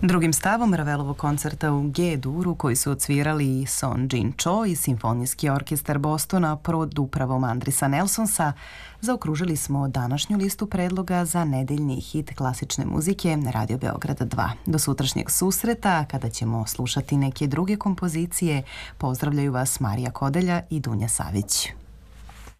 Drugim stavom Ravelovog koncerta u G-duru koji su odsvirali Son Jin Cho i Simfonijski orkestar Bostona pod upravom Andrisa Nelsonsa, zaokružili smo današnju listu predloga za nedeljni hit klasične muzike Radio Beograda 2. Do sutrašnjeg susreta, kada ćemo slušati neke druge kompozicije, pozdravljaju vas Marija Kodelja i Dunja Savić.